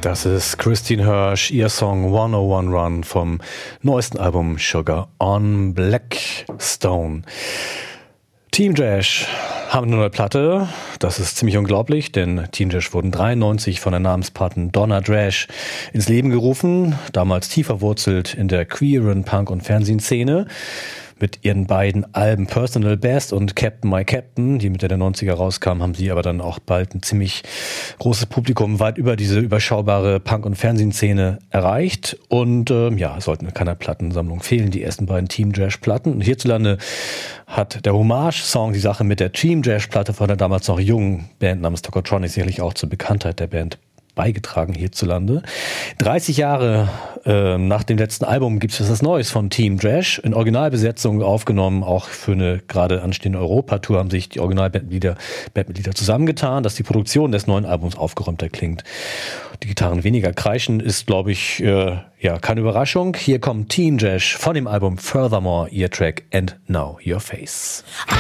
Das ist Christine Hirsch, ihr Song 101 Run vom neuesten Album Sugar on Blackstone. Team Jash haben eine neue Platte. Das ist ziemlich unglaublich, denn Team Jash wurden 1993 von der Namenspatin Donna Drash ins Leben gerufen, damals tief verwurzelt in der queeren Punk- und Fernsehszene. Mit ihren beiden Alben Personal Best und Captain My Captain, die Mitte der 90er rauskamen, haben sie aber dann auch bald ein ziemlich großes Publikum weit über diese überschaubare Punk- und Fernsehszene erreicht. Und sollten in keiner Plattensammlung fehlen, die ersten beiden Team Jash-Platten. Und hierzulande hat der Hommage-Song die Sache mit der Team Jash-Platte von der damals noch jungen Band namens Tokotronic sicherlich auch zur Bekanntheit der Band beigetragen hierzulande. 30 Jahre nach dem letzten Album gibt es was Neues von Team Jash. In Originalbesetzung aufgenommen, auch für eine gerade anstehende Europatour haben sich die Originalbandmitglieder zusammengetan, dass die Produktion des neuen Albums aufgeräumter klingt. Die Gitarren weniger kreischen ist, glaube ich, keine Überraschung. Hier kommt Team Jash von dem Album Furthermore, ihr Track And Now Your Face.